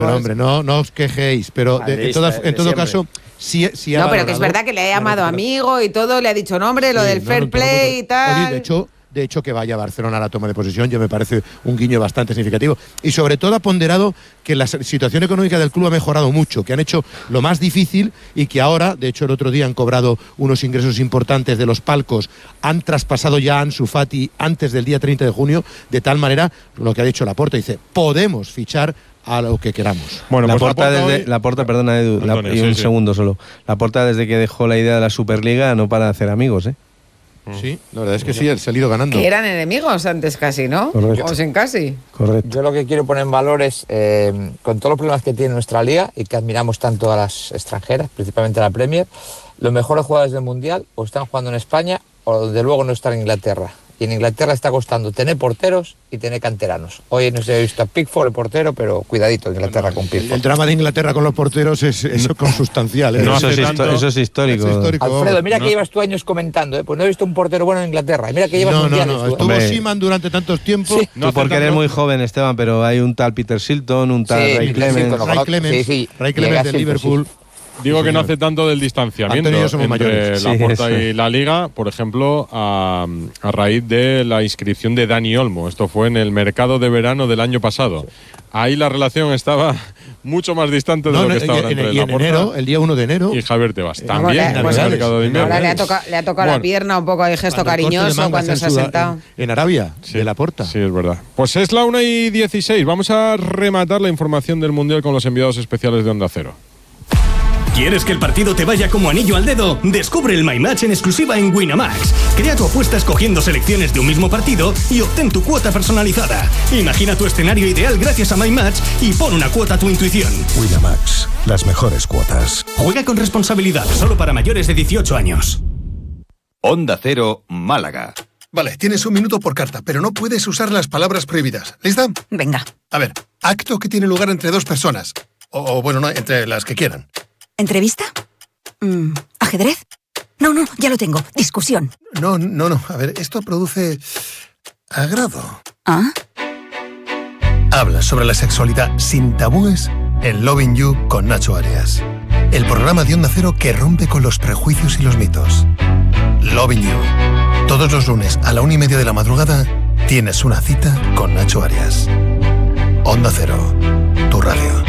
Pero hombre, no os quejéis, pero en todo caso, sí no, pero que es verdad que le ha llamado amigo y todo, le ha dicho nombre, lo del fair play y tal. Oye, de hecho, que vaya a Barcelona a la toma de posesión, ya me parece un guiño bastante significativo. Y sobre todo ha ponderado que la situación económica del club ha mejorado mucho, que han hecho lo más difícil y que ahora, de hecho el otro día han cobrado unos ingresos importantes de los palcos, han traspasado ya a Ansu Fati antes del día 30 de junio, de tal manera, lo que ha dicho Laporta, dice, podemos fichar a lo que queramos. Bueno, Laporta, perdona Edu, segundo solo. Laporta, desde que dejó la idea de la Superliga, no para de hacer amigos, ¿eh? Sí, la verdad es que sí, él se ha ido ganando. Que eran enemigos antes casi, ¿no? Correcto. O sin casi. Correcto. Yo lo que quiero poner en valor es, con todos los problemas que tiene nuestra liga y que admiramos tanto a las extranjeras, principalmente a la Premier, los mejores jugadores del Mundial o están jugando en España o desde luego no están en Inglaterra. Y en Inglaterra está costando tener porteros y tener canteranos. Hoy no se ha visto a Pickford, el portero, pero cuidadito en Inglaterra con Pickford. El drama de Inglaterra con los porteros es consustancial. Eso es histórico. Alfredo, mira que llevas tú años comentando, pues no he visto un portero bueno en Inglaterra. Y mira que llevas mundiales. No, estuvo Seaman durante tantos tiempos. Sí. Tú porque eres muy joven, Esteban, pero hay un tal Peter Shilton, un tal Ray Clemens de Liverpool. Digo que no hace tanto del distanciamiento entre Laporta y la Liga, por ejemplo, a raíz de la inscripción de Dani Olmo. Esto fue en el mercado de verano del año pasado. Ahí la relación estaba mucho más distante de lo que está ahora entre Laporta el día 1 de enero. Y Javier Tebas. También en el mercado de invierno. Ahora le ha tocado la pierna un poco, hay gesto cariñoso cuando se ha sentado. En Arabia, de Laporta. Sí, es verdad. Pues es la 1:16. Vamos a rematar la información del Mundial con los enviados especiales de Onda Cero. ¿Quieres que el partido te vaya como anillo al dedo? Descubre el My Match en exclusiva en Winamax. Crea tu apuesta escogiendo selecciones de un mismo partido y obtén tu cuota personalizada. Imagina tu escenario ideal gracias a My Match y pon una cuota a tu intuición. Winamax, las mejores cuotas. Juega con responsabilidad, solo para mayores de 18 años. Onda Cero, Málaga. Vale, tienes un minuto por carta, pero no puedes usar las palabras prohibidas. ¿Lista? Venga. A ver, acto que tiene lugar entre dos personas. O bueno, no, entre las que quieran. ¿Entrevista? ¿Ajedrez? No, ya lo tengo. Discusión. No. A ver, esto produce agrado. ¿Ah? Habla sobre la sexualidad sin tabúes en Loving You con Nacho Arias. El programa de Onda Cero que rompe con los prejuicios y los mitos. Loving You. Todos los lunes a la 1:30 de la madrugada tienes una cita con Nacho Arias. Onda Cero, tu radio.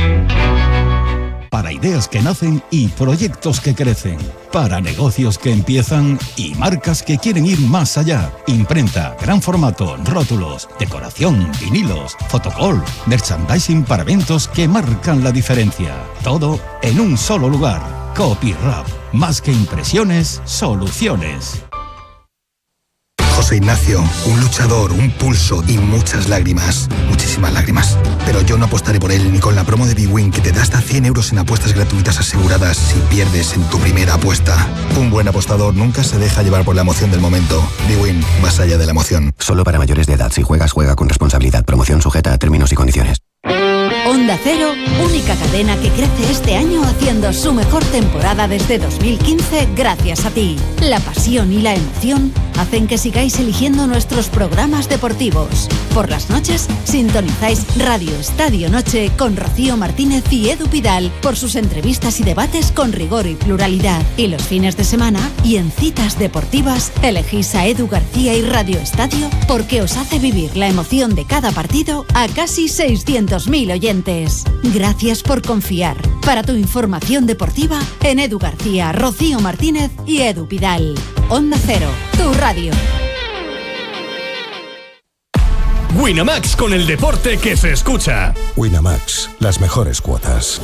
Para ideas que nacen y proyectos que crecen. Para negocios que empiezan y marcas que quieren ir más allá. Imprenta, gran formato, rótulos, decoración, vinilos, fotocall, merchandising para eventos que marcan la diferencia. Todo en un solo lugar. Copyrap. Más que impresiones, soluciones. José Ignacio, un luchador, un pulso y muchas lágrimas. Muchísimas lágrimas. Pero yo no apostaré por él ni con la promo de bwin que te da hasta 100 euros en apuestas gratuitas aseguradas si pierdes en tu primera apuesta. Un buen apostador nunca se deja llevar por la emoción del momento. bwin, más allá de la emoción. Solo para mayores de edad. Si juegas, juega con responsabilidad. Promoción sujeta a términos y condiciones. Onda Cero, única cadena que crece este año haciendo su mejor temporada desde 2015 gracias a ti. La pasión y la emoción hacen que sigáis eligiendo nuestros programas deportivos. Por las noches sintonizáis Radio Estadio Noche con Rocío Martínez y Edu Pidal por sus entrevistas y debates con rigor y pluralidad. Y los fines de semana y en citas deportivas elegís a Edu García y Radio Estadio porque os hace vivir la emoción de cada partido a casi 600.000 oyentes. Gracias por confiar. Para tu información deportiva en Edu García, Rocío Martínez y Edu Pidal. Onda Cero, tu radio. Winamax, con el deporte que se escucha. Winamax, las mejores cuotas.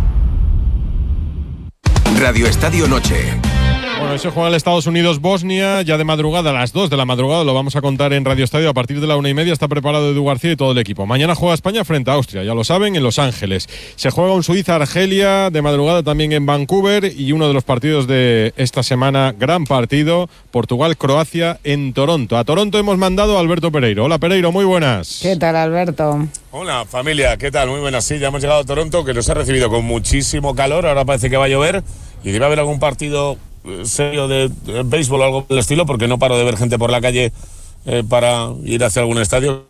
Radio Estadio Noche. Bueno, se juega en Estados Unidos-Bosnia, ya de madrugada, a las 2 de la madrugada, lo vamos a contar en Radio Estadio a partir de la 1:30, está preparado Edu García y todo el equipo. Mañana juega España frente a Austria, ya lo saben, en Los Ángeles. Se juega un Suiza-Argelia, de madrugada también en Vancouver, y uno de los partidos de esta semana, gran partido, Portugal-Croacia en Toronto. A Toronto hemos mandado a Alberto Pereiro. Hola Pereiro, muy buenas. ¿Qué tal, Alberto? Hola familia, ¿qué tal? Muy buenas, sí, ya hemos llegado a Toronto, que nos ha recibido con muchísimo calor, ahora parece que va a llover, y debe haber algún partido serio de béisbol o algo del estilo, porque no paro de ver gente por la calle para ir hacia algún estadio.